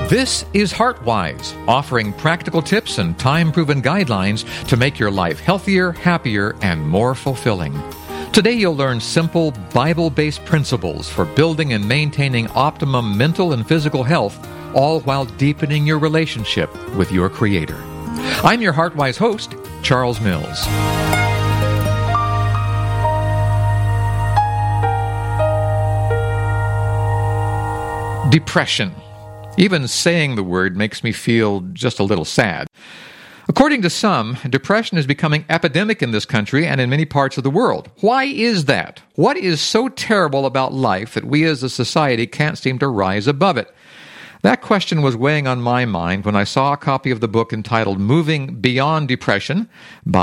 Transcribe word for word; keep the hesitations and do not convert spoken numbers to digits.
This is HeartWise, offering practical tips and time-proven guidelines to make your life healthier, happier, and more fulfilling. Today you'll learn simple, Bible-based principles for building and maintaining optimum mental and physical health, all while deepening your relationship with your Creator. I'm your HeartWise host, Charles Mills. Depression. Even saying the word makes me feel just a little sad. According to some, depression is becoming epidemic in this country and in many parts of the world. Why is that? What is so terrible about life that we as a society can't seem to rise above it? That question was weighing on my mind when I saw a copy of the book entitled Moving Beyond Depression by